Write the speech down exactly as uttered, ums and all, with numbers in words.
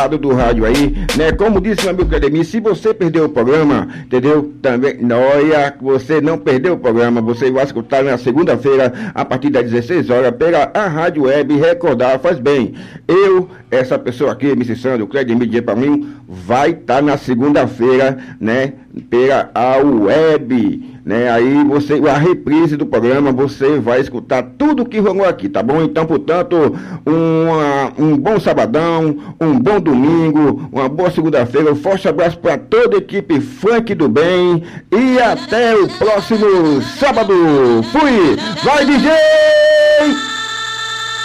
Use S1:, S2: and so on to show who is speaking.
S1: do rádio aí, né? Como disse meu amigo Cledemir, se você perdeu o programa, entendeu? Também, noia, você não perdeu o programa, você vai escutar na segunda-feira, a partir das dezesseis horas, pela a Rádio Web. Recordar, faz bem. Eu, essa pessoa aqui, M C Sandro, Cledemir de Paminho, vai estar tá na segunda-feira, né? Pela a Web. Né, aí você, a reprise do programa, você vai escutar tudo que rolou aqui, tá bom? Então, portanto, uma, um bom sabadão, um bom domingo, uma boa segunda-feira, um forte abraço para toda a equipe Funk do Bem e até o próximo sábado. Fui! Vai, D J!